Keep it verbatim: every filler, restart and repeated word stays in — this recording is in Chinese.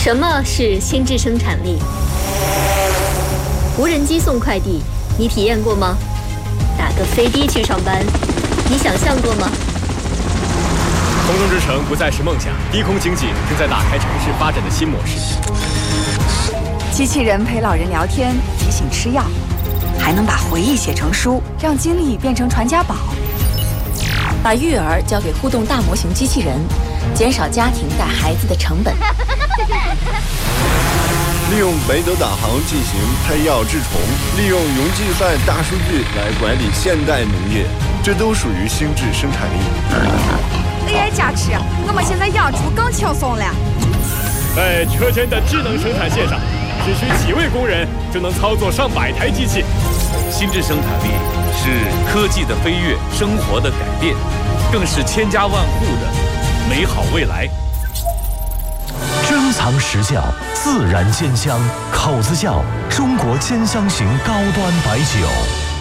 什么是心智生产力？无人机送快递，你体验过吗？打个飞的去上班，你想象过吗？ 空中之城不再是梦想，低空经济正在打开城市发展的新模式。 机器人陪老人聊天，提醒吃药，还能把回忆写成书，让经历变成传家宝。 把育儿交给互动大模型机器人，减少家庭带孩子的成本。 利用北斗导航进行配药治虫，利用云计算大数据来管理现代农业，这都属于心智生产力。 A I 加持，我们现在养猪更轻松了。 在车间的智能生产线上，只需几位工人就能操作上百台机器。 心智生产力是科技的飞跃，生活的改变，更是千家万户的美好未来。 珍藏实窖，自然鲜香，口子窖，中国兼香型高端白酒。